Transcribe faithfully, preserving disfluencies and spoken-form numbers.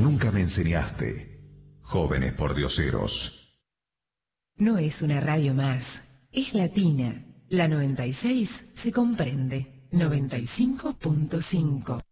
nunca me enseñaste. Jóvenes pordioseros. No es una radio más, es latina. La noventa y seis se comprende. noventa y cinco punto cinco.